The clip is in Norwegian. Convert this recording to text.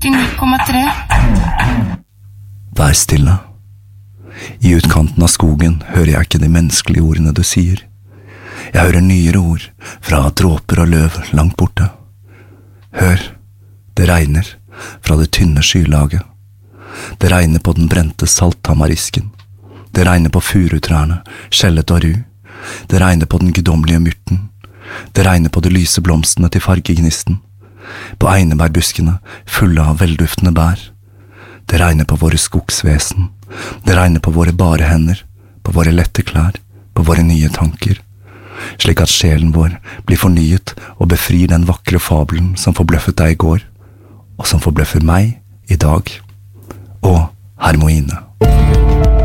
99,3. Vær stille. I utkanten av skogen hører jeg ikke de menneskelige ordene du sier. Jeg hører nyere ord fra dråper og løv langt borte. Hør, det regner fra det tynne skylaget. Det regner på den brente salttamarisken. Det regner på furutrærne, skjellet og ru. Det regner på den guddommelige myrten. Det regner på de lyse blomstene til fargegnisten. På einebærbuskene fulle av velduftende bær. Det regner på våre skogsvesen. Det regner på våre bare hender, på våre lette klær, på våre nye tanker. Slik at sjelen vår blir fornyet og befrir den vakre fabelen som forbløffet deg i går, og som forbløffer meg i dag. Og Hermoine.